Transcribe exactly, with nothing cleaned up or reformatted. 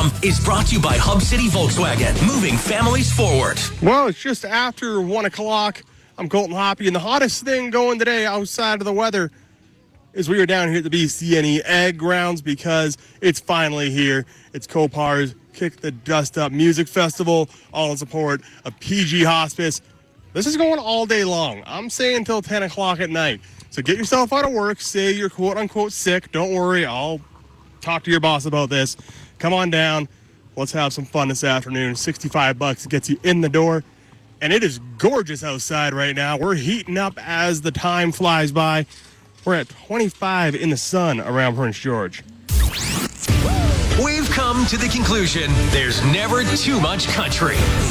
com is brought to you by Hub City Volkswagen, moving families forward. Well, it's just after one o'clock. I'm Colton Hoppy, and the hottest thing going today outside of the weather is we are down here at the B C N E Egg Grounds because it's finally here. It's Copar's Kick the Dust Up Music Festival, all in support of P G Hospice. This is going all day long. I'm saying until ten o'clock at night. So get yourself out of work. Say you're quote-unquote sick. Don't worry. I'll talk to your boss about this. Come on down. Let's have some fun this afternoon. sixty-five bucks gets you in the door. And it is gorgeous outside right now. We're heating up as the time flies by. We're at twenty-five in the sun around Prince George. We've come to the conclusion there's never too much country.